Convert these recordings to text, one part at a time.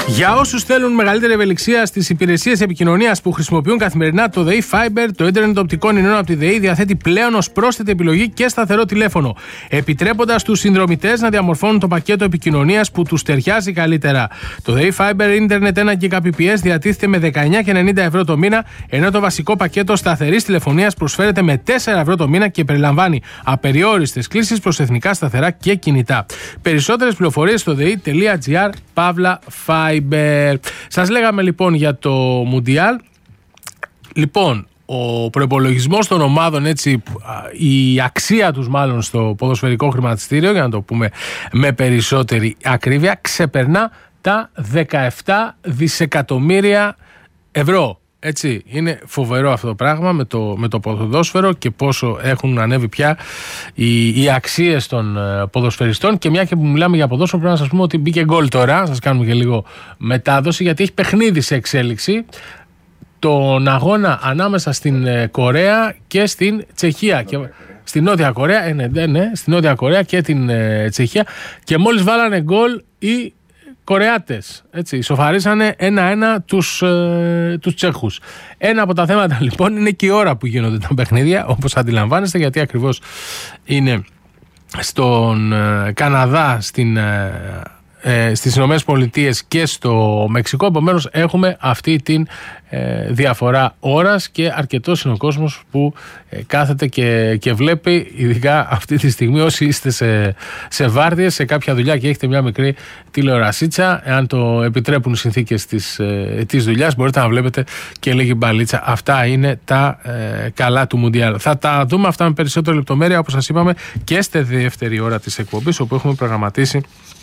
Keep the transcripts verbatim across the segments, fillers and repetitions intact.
Για όσους θέλουν μεγαλύτερη ευελιξία στις υπηρεσίες επικοινωνίας που χρησιμοποιούν καθημερινά, το ΔΕΗ Fiber, το ίντερνετ οπτικών ινών από τη ΔΕΗ, διαθέτει πλέον ως πρόσθετη επιλογή και σταθερό τηλέφωνο, επιτρέποντας στους συνδρομητές να διαμορφώνουν το πακέτο επικοινωνίας που τους ταιριάζει καλύτερα. Το ΔΕΗ Fiber ίντερνετ ένα Gbps διατίθεται με δεκαεννιά και ενενήντα ευρώ το μήνα, ενώ το βασικό πακέτο σταθερής τηλεφωνίας προσφέρεται με τέσσερα ευρώ το μήνα και περιλαμβάνει απεριόριστες κλήσεις προς εθνικά σταθερά και κινητά. Περισσότερες πληροφορίες στο dei.gr παύλα Fiber. Σας λέγαμε λοιπόν για το Μουντιάλ. Λοιπόν, ο προϋπολογισμός των ομάδων, έτσι, η αξία τους μάλλον στο ποδοσφαιρικό χρηματιστήριο, για να το πούμε με περισσότερη ακρίβεια, ξεπερνά τα δεκαεπτά δισεκατομμύρια ευρώ. Έτσι, είναι φοβερό αυτό το πράγμα με το, με το ποδόσφαιρο και πόσο έχουν ανέβει πια οι, οι αξίες των ε, ποδοσφαιριστών. Και μια και που μιλάμε για ποδόσφαιρο, πρέπει να σας πούμε ότι μπήκε γκολ τώρα. Σας κάνουμε και λίγο μετάδοση, γιατί έχει παιχνίδι σε εξέλιξη τον αγώνα ανάμεσα στην ε, Κορέα και στην Τσεχία. Και, στην Νότια Κορέα, ε, ναι, ναι, στην Νότια Κορέα και την ε, Τσεχία. Και μόλις βάλανε γκολ οι Κορεάτες, έτσι, ισοφαρίσανε ένα-ένα τους, ε, τους Τσέχους. Ένα από τα θέματα λοιπόν είναι και η ώρα που γίνονται τα παιχνίδια, όπως αντιλαμβάνεστε, γιατί ακριβώς είναι στον ε, Καναδά, στην, ε, ε, στις Ηνωμένες Πολιτείες και στο Μεξικό. Επομένως έχουμε αυτή τη ε, διαφορά ώρας και αρκετός είναι ο κόσμος που ε, κάθεται και, και βλέπει, ειδικά αυτή τη στιγμή όσοι είστε σε, σε βάρδιες, σε κάποια δουλειά και έχετε μια μικρή τηλεορασίτσα, εάν το επιτρέπουν οι συνθήκες της, ε, της δουλειάς, μπορείτε να βλέπετε και λίγη μπαλίτσα. Αυτά είναι τα ε, καλά του Μουντιάλ. Θα τα δούμε αυτά με περισσότερη λεπτομέρεια, όπως σας είπαμε, και στη δεύτερη ώρα της εκπομπής, όπου έχουμε προγραμματίσει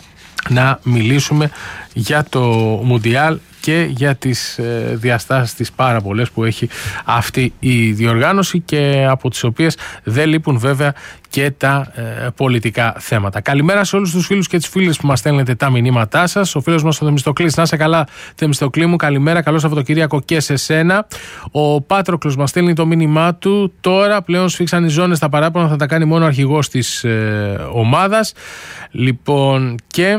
να μιλήσουμε για το Μουντιάλ και για τις ε, διαστάσεις τις πάρα πολλές που έχει αυτή η διοργάνωση, και από τις οποίες δεν λείπουν βέβαια και τα ε, πολιτικά θέματα. Καλημέρα σε όλους τους φίλους και τις φίλες που μας στέλνετε τα μηνύματά σας. Ο φίλος μας ο Θεμιστοκλής, να είσαι καλά Θεμιστοκλή μου, καλημέρα, καλό Σαββατοκύριακο και σε σένα. Ο Πάτροκλος μας στέλνει το μήνυμά του. Τώρα πλέον σφίξαν οι ζώνες, τα παράπονα θα τα κάνει μόνο ο αρχηγός της ε, ομάδας. Λοιπόν, και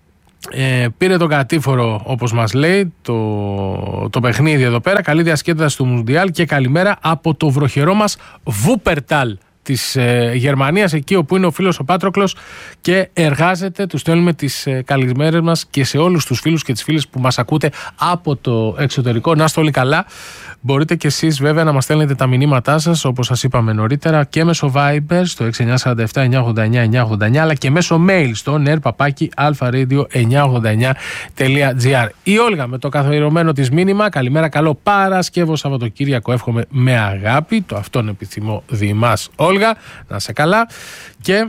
Ε, πήρε τον κατήφορο, όπως μας λέει, το, το παιχνίδι εδώ πέρα. Καλή διασκέδαση του Μουντιάλ και καλημέρα από το βροχερό μας Βούπερταλ της ε, Γερμανίας, εκεί όπου είναι ο φίλος ο Πάτροκλος και εργάζεται. Του στέλνουμε τις ε, καλημέρες μας και σε όλους τους φίλους και τις φίλες που μας ακούτε από το εξωτερικό. Να είστε όλοι καλά. Μπορείτε και εσείς βέβαια να μας στέλνετε τα μηνύματά σας, όπως σας είπαμε νωρίτερα, και μέσω Viber στο έξι εννιά τέσσερα επτά εννιά ογδόντα εννιά εννιά ογδόντα εννιά, αλλά και μέσω mail στο νερ παπάκι αλφα-radio εννιά ογδόντα εννιά τελεία τζι άρ. Η Όλγα με το καθιερωμένο της μήνυμα. Καλημέρα, καλό Παρασκεύο Σαββατοκύριακο, εύχομαι με αγάπη. Το αυτόν επιθυμώ διημάς, Όλγα. Να σε καλά. Και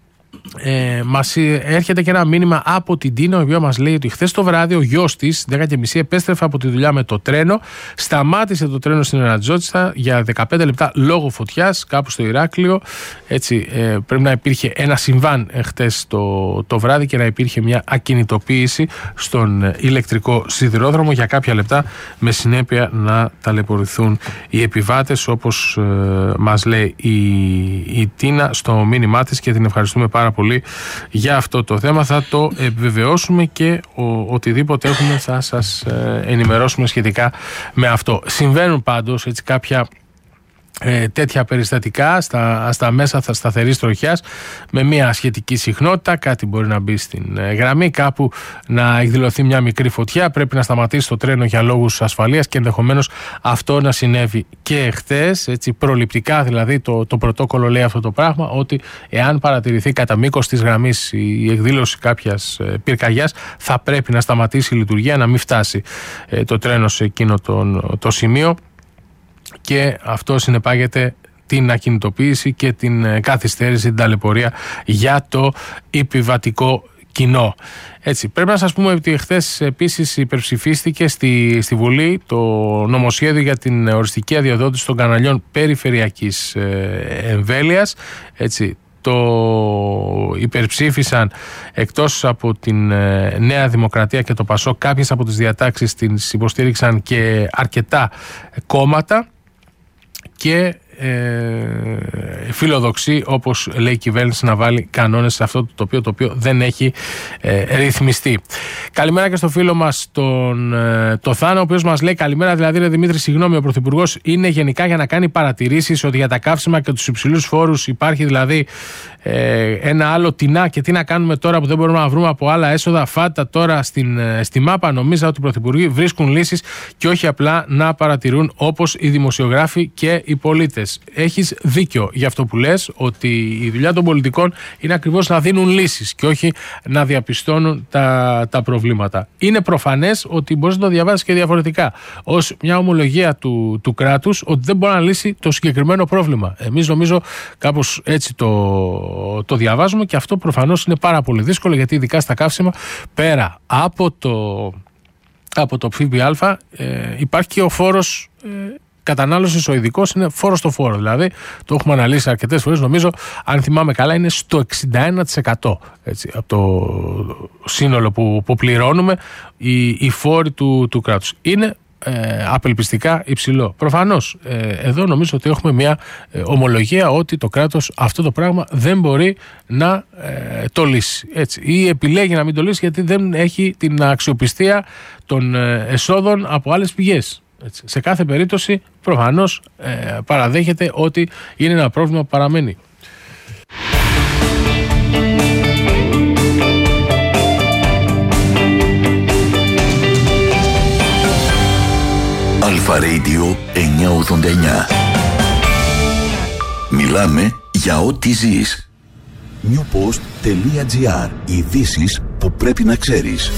Ε, μας έρχεται και ένα μήνυμα από την Τίνα, η οποία μας λέει ότι χθες το βράδυ ο γιος της, δέκα και μισή, επέστρεφε από τη δουλειά με το τρένο. Σταμάτησε το τρένο στην Ερατζότστα για δεκαπέντε λεπτά λόγω φωτιάς κάπου στο Ηράκλειο. Έτσι, ε, πρέπει να υπήρχε ένα συμβάν ε, χθες το, το βράδυ και να υπήρχε μια ακινητοποίηση στον ε, ηλεκτρικό σιδηρόδρομο για κάποια λεπτά, με συνέπεια να ταλαιπωρηθούν οι επιβάτες, όπως ε, μας λέει η, η Τίνα στο μήνυμά της, και την ευχαριστούμε πάρα πάρα πολύ για αυτό το θέμα. Θα το επιβεβαιώσουμε και ο, οτιδήποτε έχουμε θα σας ε, ενημερώσουμε σχετικά με αυτό. Συμβαίνουν πάντως έτσι κάποια Ε, τέτοια περιστατικά στα, στα μέσα σταθερής τροχιάς με μια σχετική συχνότητα. Κάτι μπορεί να μπει στην ε, γραμμή, κάπου να εκδηλωθεί μια μικρή φωτιά, πρέπει να σταματήσει το τρένο για λόγους ασφαλείας, και ενδεχομένως αυτό να συνέβη και χθες, έτσι προληπτικά. Δηλαδή το, το πρωτόκολλο λέει αυτό το πράγμα, ότι εάν παρατηρηθεί κατά μήκος της γραμμής η εκδήλωση κάποιας ε, πυρκαγιάς, θα πρέπει να σταματήσει η λειτουργία, να μην φτάσει ε, το τρένο σε εκείνο τον, το σημείο, και αυτό συνεπάγεται την ακινητοποίηση και την καθυστέρηση, την ταλαιπωρία για το επιβατικό κοινό. Έτσι, πρέπει να σας πούμε ότι χθες επίσης υπερψηφίστηκε στη, στη Βουλή το νομοσχέδιο για την οριστική αδειοδότηση των καναλιών περιφερειακής ε, εμβέλειας. Έτσι, το υπερψήφισαν, εκτός από την ε, Νέα Δημοκρατία και το Πασόκ, κάποιες από τις διατάξεις τις υποστήριξαν και αρκετά κόμματα. Και ε, φιλοδοξεί, όπως λέει η κυβέρνηση, να βάλει κανόνες σε αυτό το τοπίο το οποίο δεν έχει ε, ρυθμιστεί. Καλημέρα και στο φίλο μας τον ε, το Θάνο, ο οποίος μας λέει καλημέρα, δηλαδή ρε Δημήτρη, συγγνώμη, ο Πρωθυπουργός είναι γενικά για να κάνει παρατηρήσεις ότι για τα καύσιμα και τους υψηλούς φόρους υπάρχει δηλαδή ε, ένα άλλο τεινά και τι να κάνουμε τώρα που δεν μπορούμε να βρούμε από άλλα έσοδα. Φάτα τώρα στην, στη μάπα. Νομίζα ότι οι πρωθυπουργοί βρίσκουν λύσεις και όχι απλά να παρατηρούν όπως οι δημοσιογράφοι και οι πολίτες. Έχεις δίκιο για αυτό που λες, ότι η δουλειά των πολιτικών είναι ακριβώς να δίνουν λύσεις και όχι να διαπιστώνουν τα, τα προβλήματα. Είναι προφανές ότι μπορείς να το διαβάσεις και διαφορετικά, ως μια ομολογία του, του κράτους ότι δεν μπορεί να λύσει το συγκεκριμένο πρόβλημα. Εμείς νομίζω κάπως έτσι το, το διαβάζουμε και αυτό προφανώς είναι πάρα πολύ δύσκολο, γιατί ειδικά στα καύσιμα, πέρα από το, από το ΦΠΑ ε, υπάρχει και ο φόρος ε, κατανάλωσης, ο ειδικός είναι φόρος στο φόρο. Δηλαδή το έχουμε αναλύσει αρκετές φορές, νομίζω, αν θυμάμαι καλά, είναι στο εξήντα ένα τοις εκατό έτσι, από το σύνολο που, που πληρώνουμε οι, οι φόροι του, του κράτους. Είναι Ε, απελπιστικά υψηλό. Προφανώς ε, εδώ νομίζω ότι έχουμε μια ε, ομολογία ότι το κράτος αυτό το πράγμα δεν μπορεί να ε, το λύσει, έτσι, ή επιλέγει να μην το λύσει γιατί δεν έχει την αξιοπιστία των ε, εσόδων από άλλες πηγές, έτσι. Σε κάθε περίπτωση προφανώς ε, παραδέχεται ότι είναι ένα πρόβλημα που παραμένει. Αλφα Radio εννιακόσια ογδόντα εννιά. Μιλάμε για ό,τι ζεις. newpost.gr. Ειδήσεις που πρέπει να ξέρεις.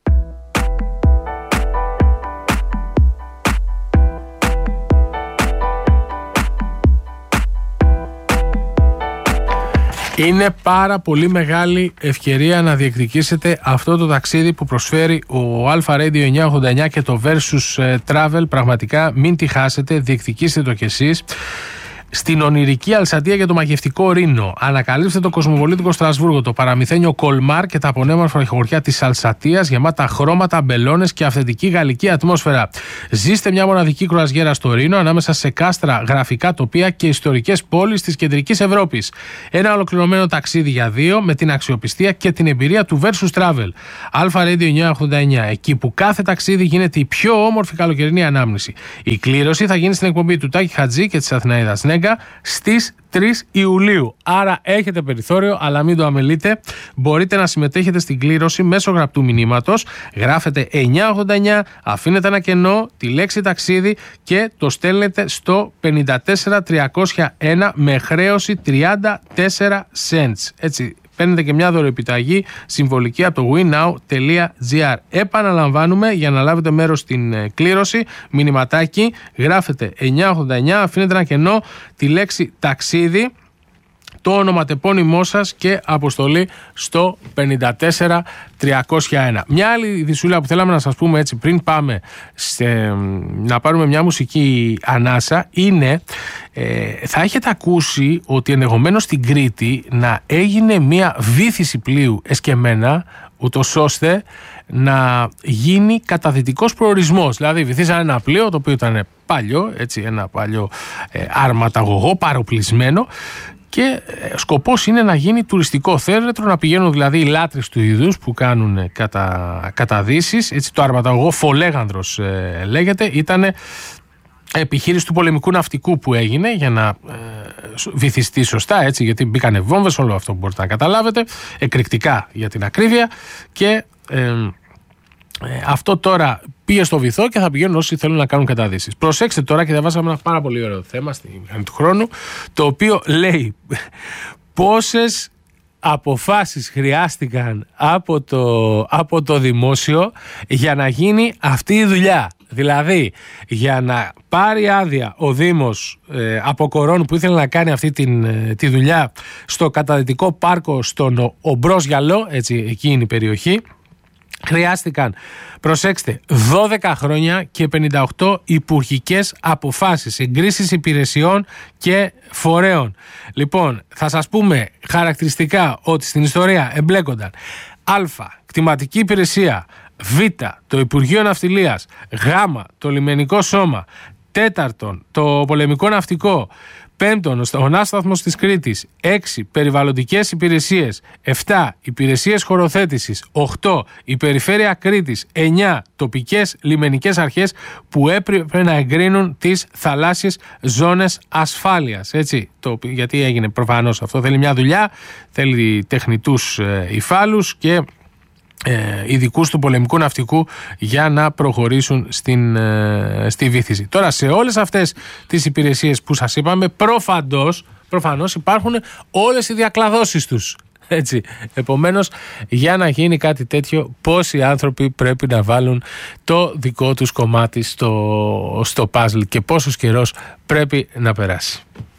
Είναι πάρα πολύ μεγάλη ευκαιρία να διεκδικήσετε αυτό το ταξίδι που προσφέρει ο Αλφα Radio εννιακόσια ογδόντα εννιά και το Versus Travel. Πραγματικά μην τη χάσετε, διεκδικήστε το κι εσείς. Στην ονειρική Αλσατία για το μαγευτικό Ρήνο. Ανακαλύψτε το κοσμοπολίτικο Στρασβούργο, το παραμυθένιο Κολμάρ και τα πανέμορφα χωριά της Αλσατίας, γεμάτα χρώματα, μπελώνες και αυθεντική γαλλική ατμόσφαιρα. Ζήστε μια μοναδική κρουαζιέρα στο Ρήνο, ανάμεσα σε κάστρα, γραφικά τοπία και ιστορικές πόλεις της κεντρικής Ευρώπης. Ένα ολοκληρωμένο ταξίδι για δύο με την αξιοπιστία και την εμπειρία του Versus Travel. Αλφα Radio εννιακόσια ογδόντα εννιά, εκεί που κάθε ταξίδι γίνεται η πιο όμορφη καλοκαιρινή ανάμνηση. Η κλήρωση θα γίνει στην εκπομπή του Τάκη Χατζή και της Αθηναίδας Νέγκα στις τρεις Ιουλίου. Άρα έχετε περιθώριο, αλλά μην το αμελείτε. Μπορείτε να συμμετέχετε στην κλήρωση μέσω γραπτού μηνύματος. Γράφετε εννιακόσια ογδόντα εννιά, αφήνετε ένα κενό, τη λέξη ταξίδι και το στέλνετε στο πενήντα τέσσερα τριακόσια ένα με χρέωση τριάντα τέσσερα cents. Έτσι. Παίρνετε και μια δωροεπιταγή συμβολική από το winnow.gr. Επαναλαμβάνουμε, για να λάβετε μέρος στην κλήρωση, μηνυματάκι, γράφετε εννιακόσια ογδόντα εννιά, αφήνετε ένα κενό, τη λέξη ταξίδι, το ονοματεπώνυμό σας και αποστολή στο πενήντα τέσσερα τριακόσια ένα. Μια άλλη δυσούλα που θέλαμε να σας πούμε, έτσι, πριν πάμε σε, να πάρουμε μια μουσική ανάσα, είναι ε, θα έχετε ακούσει ότι ενδεχομένως στην Κρήτη να έγινε μια βύθιση πλοίου εσκεμμένα, ούτως ώστε να γίνει καταδυτικός προορισμός. Δηλαδή βυθίσανε ένα πλοίο το οποίο ήταν παλιό, έτσι, ένα παλιό ε, αρματαγωγό παροπλισμένο, και σκοπός είναι να γίνει τουριστικό θέρετρο, να πηγαίνουν δηλαδή οι λάτρεις του είδους που κάνουν κατα, καταδύσεις. Έτσι, το αρματαγωγό Φολέγανδρος ε, λέγεται, ήταν επιχείρηση του πολεμικού ναυτικού που έγινε για να ε, βυθιστεί σωστά, έτσι, γιατί μπήκανε βόμβες, όλο αυτό που μπορείτε να καταλάβετε, εκρηκτικά για την ακρίβεια, και ε, Ε, αυτό τώρα πήγε στο βυθό και θα πηγαίνουν όσοι θέλουν να κάνουν καταδύσεις. Προσέξτε τώρα, και διαβάσαμε ένα πάρα πολύ ωραίο θέμα στη μηχανή του χρόνου, το οποίο λέει πόσες αποφάσεις χρειάστηκαν από το, από το δημόσιο για να γίνει αυτή η δουλειά. Δηλαδή, για να πάρει άδεια ο Δήμος ε, από Κορώνου που ήθελε να κάνει αυτή την, ε, τη δουλειά στο καταδυτικό πάρκο στον Ομπρός Γιαλό, έτσι, εκεί είναι η περιοχή, χρειάστηκαν, προσέξτε, δώδεκα χρόνια και πενήντα οκτώ υπουργικές αποφάσεις, εγκρίσεις υπηρεσιών και φορέων. Λοιπόν, θα σας πούμε χαρακτηριστικά ότι στην ιστορία εμπλέκονταν Α, κτηματική υπηρεσία, Β, το Υπουργείο Ναυτιλίας, Γ, το Λιμενικό Σώμα, Τέταρτον, το Πολεμικό Ναυτικό, Π, Πέμπτον, ο ναύσταθμος της Κρήτης. Έξι, περιβαλλοντικές υπηρεσίες. Επτά, υπηρεσίες χωροθέτησης. Οκτώ, η περιφέρεια Κρήτης. Εννιά, τοπικές λιμενικές αρχές που έπρεπε να εγκρίνουν τις θαλάσσιες ζώνες ασφάλειας. Έτσι, το, γιατί έγινε προφανώς αυτό. Θέλει μια δουλειά, θέλει τεχνητούς ε, υφάλους και Ε, ειδικούς του πολεμικού ναυτικού για να προχωρήσουν στην, ε, στη βύθιση. Τώρα, σε όλες αυτές τις υπηρεσίες που σας είπαμε, προφανώς, προφανώς υπάρχουν όλες οι διακλαδώσεις τους. Έτσι. Επομένως, για να γίνει κάτι τέτοιο, πόσοι άνθρωποι πρέπει να βάλουν το δικό τους κομμάτι στο, στο puzzle και πόσος καιρός πρέπει να περάσει.